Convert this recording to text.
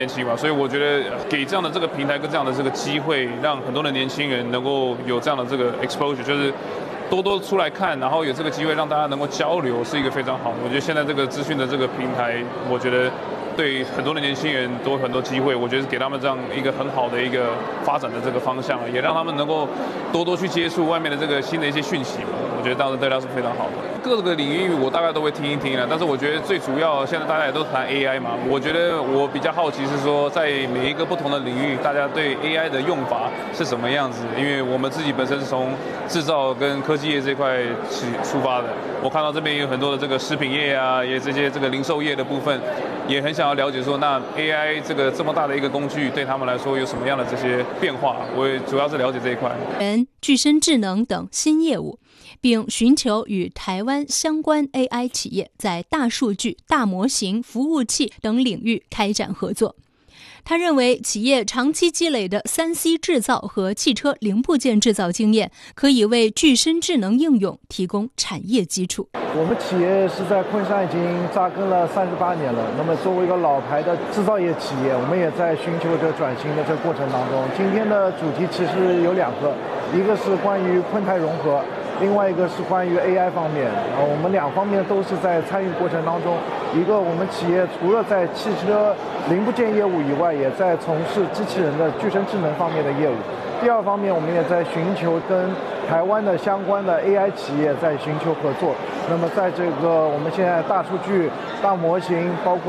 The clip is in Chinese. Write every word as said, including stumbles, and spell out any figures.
年轻嘛，所以我觉得给这样的这个平台跟这样的这个机会，让很多的年轻人能够有这样的这个 exposure， 就是多多出来看，然后有这个机会让大家能够交流，是一个非常好。我觉得现在这个资讯的这个平台，我觉得对很多的年轻人都有很多机会，我觉得给他们这样一个很好的一个发展的这个方向，也让他们能够多多去接触外面的这个新的一些讯息嘛。我觉得当然对他是非常好的。各个领域我大概都会听一听了，但是我觉得最主要现在大家也都谈 A I 嘛，我觉得我比较好奇是说，在每一个不同的领域，大家对 A I 的用法是什么样子？因为我们自己本身是从制造跟科技业这块起出发的，我看到这边有很多的这个食品业啊，也这些这个零售业的部分，也很想要了解说，那 A I 这个这么大的一个工具，对他们来说有什么样的这些变化？我也主要是了解这一块。 人、具身智能等新业务，并寻求与台湾相关 A I 企业在大数据、大模型、服务器等领域开展合作。他认为，企业长期积累的 三 C 制造和汽车零部件制造经验，可以为具身智能应用提供产业基础。 我们企业是在昆山已经扎根了三十八年了。那么，作为一个老牌的制造业企业，我们也在寻求着转型的这个过程当中。今天的主题其实有两个，一个是关于昆台融合，另外一个是关于 A I 方面。啊，我们两方面都是在参与过程当中。一个，我们企业除了在汽车零部件业务以外，也在从事机器人的具身智能方面的业务。第二方面，我们也在寻求跟台湾的相关的 A I 企业在寻求合作。那么，在这个我们现在大数据、大模型，包括